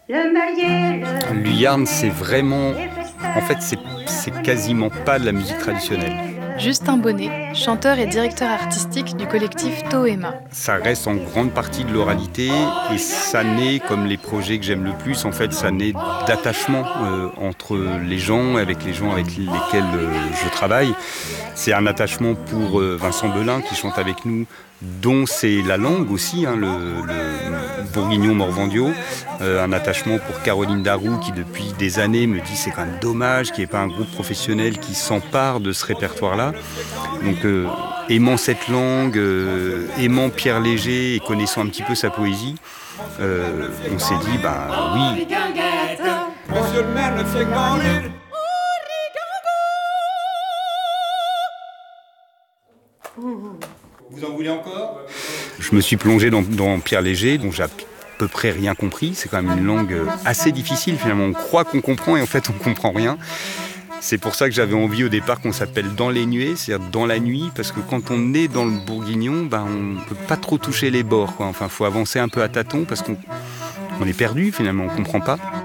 Luyarn, c'est vraiment... En fait, c'est quasiment pas de la musique traditionnelle. Justin Bonnet, chanteur et directeur artistique du collectif Toema. Ça reste en grande partie de l'oralité et ça naît, comme les projets que j'aime le plus, en fait, ça naît d'attachement entre les gens avec lesquels je travaille. C'est un attachement pour Vincent Belin qui chante avec nous, dont c'est la langue aussi, le bourguignon morvandio. Un attachement pour Caroline Darroux qui depuis des années me dit c'est quand même dommage qu'il n'y ait pas un groupe professionnel qui s'empare de ce répertoire-là. Donc aimant cette langue, aimant Pierre Léger et connaissant un petit peu sa poésie, on s'est dit oui. Monsieur le maire, le fier. Vous en voulez encore ? Je me suis plongé dans Pierre Léger, dont j'ai à peu près rien compris. C'est quand même une langue assez difficile finalement. On croit qu'on comprend et en fait on comprend rien. C'est pour ça que j'avais envie au départ qu'on s'appelle Dans les nuées, c'est-à-dire dans la nuit, parce que quand on est dans le bourguignon, on ne peut pas trop toucher les bords, quoi. Enfin, faut avancer un peu à tâtons parce qu'on est perdu finalement, on comprend pas.